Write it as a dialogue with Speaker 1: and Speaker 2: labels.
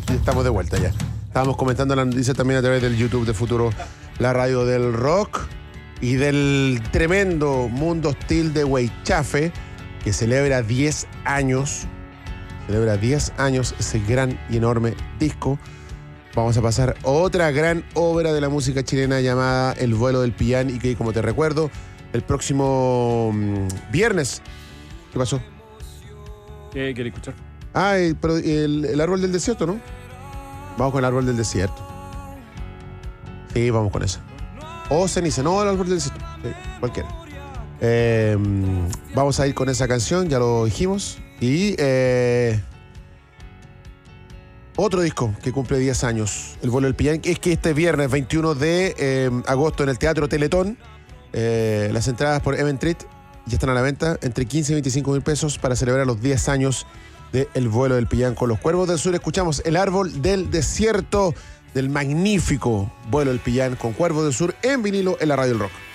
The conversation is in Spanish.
Speaker 1: Estamos de vuelta ya. Estábamos comentando la noticia también a través del YouTube de Futuro, la radio del rock y del tremendo Mundo Hostil de Weichafe, que celebra 10 años. Celebra 10 años ese gran y enorme disco. Vamos a pasar otra gran obra de la música chilena llamada El vuelo del Pillán, y que, como te recuerdo, el próximo viernes. ¿Qué pasó?
Speaker 2: ¿Qué querés escuchar?
Speaker 1: Ah, pero el árbol del desierto, ¿no? Vamos con el árbol del desierto. Sí, vamos con eso. O ceniza, no, el árbol del desierto. Sí, cualquiera. Vamos a ir con esa canción, ya lo dijimos. Y otro disco que cumple 10 años, El vuelo del Pillán, es que este viernes 21 de agosto en el Teatro Teletón, las entradas por Eventrit ya están a la venta, entre 15 y 25 mil pesos, para celebrar los 10 años de El vuelo del Pillán con los Cuervos del Sur. Escuchamos El árbol del desierto del magnífico Vuelo del Pillán con Cuervos del Sur en vinilo en la Radio del Rock.